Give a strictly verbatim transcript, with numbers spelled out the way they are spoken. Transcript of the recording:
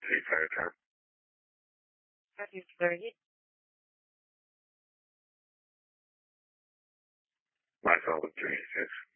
three five ten. five thirty. My phone was three six.